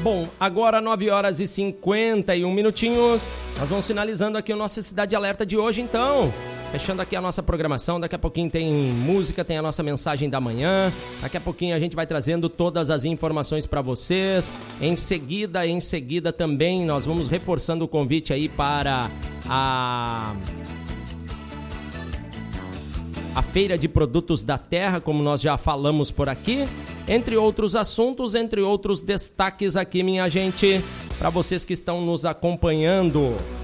Bom, agora 9 horas e 51 minutinhos. Nós vamos finalizando aqui o nosso Cidade Alerta de hoje, então. Fechando aqui a nossa programação, daqui a pouquinho tem música, tem a nossa mensagem da manhã. Daqui a pouquinho a gente vai trazendo todas as informações para vocês. Em seguida também nós vamos reforçando o convite aí para a Feira de Produtos da Terra, como nós já falamos por aqui. Entre outros assuntos, entre outros destaques aqui, minha gente, para vocês que estão nos acompanhando.